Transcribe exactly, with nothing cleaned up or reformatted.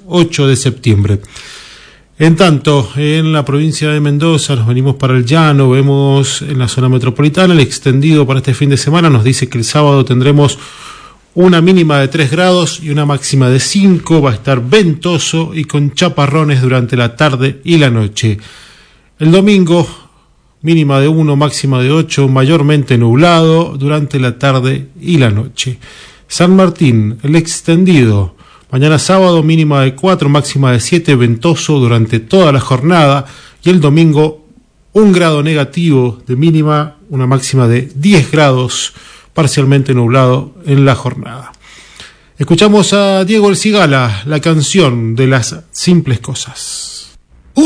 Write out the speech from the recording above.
ocho de septiembre. En tanto, en la provincia de Mendoza nos venimos para el llano, vemos en la zona metropolitana el extendido para este fin de semana, nos dice que el sábado tendremos una mínima de tres grados y una máxima de cinco, va a estar ventoso y con chaparrones durante la tarde y la noche. El domingo, mínima de uno, máxima de ocho, mayormente nublado durante la tarde y la noche. San Martín, el extendido, mañana sábado mínima de cuatro, máxima de siete, ventoso durante toda la jornada, y el domingo un grado negativo de mínima, una máxima de diez grados, parcialmente nublado en la jornada. Escuchamos a Diego El Cigala, la canción de las simples cosas.